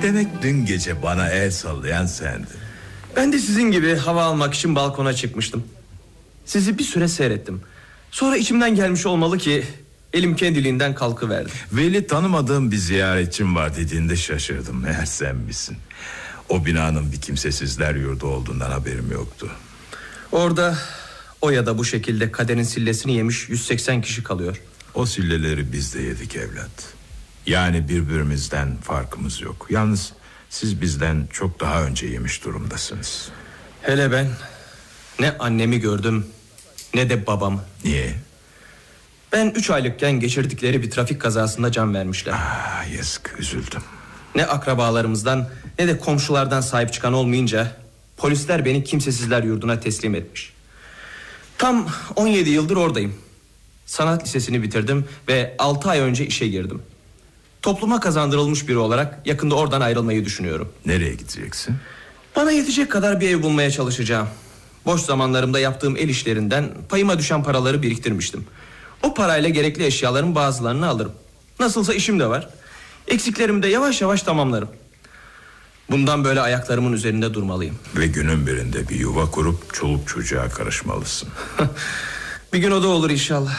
Demek dün gece bana el sallayan sendin. Ben de sizin gibi hava almak için balkona çıkmıştım. Sizi bir süre seyrettim. Sonra içimden gelmiş olmalı ki elim kendiliğinden kalkıverdi. Veli, tanımadığım bir ziyaretçim var dediğinde şaşırdım. Meğer sen misin? O binanın bir kimsesizler yurdu olduğundan haberim yoktu. Orada o ya da bu şekilde kaderin sillesini yemiş 180 kişi kalıyor. O silleleri biz de yedik evlat. Yani birbirimizden farkımız yok. Yalnız siz bizden çok daha önce yemiş durumdasınız. Hele ben ne annemi gördüm ne de babamı. Niye? Ben 3 aylıkken geçirdikleri bir trafik kazasında can vermişler. Yazık, üzüldüm. Ne akrabalarımızdan ne de komşulardan sahip çıkan olmayınca polisler beni kimsesizler yurduna teslim etmiş. Tam 17 yıldır oradayım. Sanat lisesini bitirdim ve 6 ay önce işe girdim. Topluma kazandırılmış biri olarak yakında oradan ayrılmayı düşünüyorum. Nereye gideceksin? Bana yetecek kadar bir ev bulmaya çalışacağım. Boş zamanlarımda yaptığım el işlerinden payıma düşen paraları biriktirmiştim. O parayla gerekli eşyaların bazılarını alırım. Nasılsa işim de var. Eksiklerimi de yavaş yavaş tamamlarım. Bundan böyle ayaklarımın üzerinde durmalıyım. Ve günün birinde bir yuva kurup çoluk çocuğa karışmalısın. Bir gün o da olur inşallah.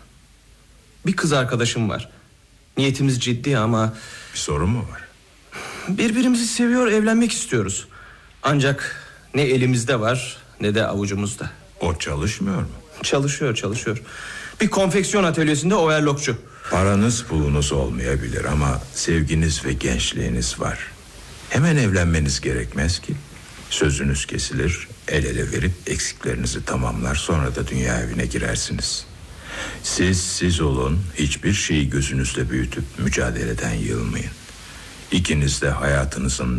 Bir kız arkadaşım var. Niyetimiz ciddi ama... Bir sorun mu var? Birbirimizi seviyor, evlenmek istiyoruz. Ancak ne elimizde var ne de avucumuzda. O çalışmıyor mu? Çalışıyor. Bir konfeksiyon atölyesinde overlockçu. Paranız pulunuz olmayabilir ama sevginiz ve gençliğiniz var. Hemen evlenmeniz gerekmez ki. Sözünüz kesilir, el ele verip eksiklerinizi tamamlar, sonra da dünya evine girersiniz. Siz olun, hiçbir şeyi gözünüzde büyütüp mücadeleden yılmayın. İkiniz de hayatınızın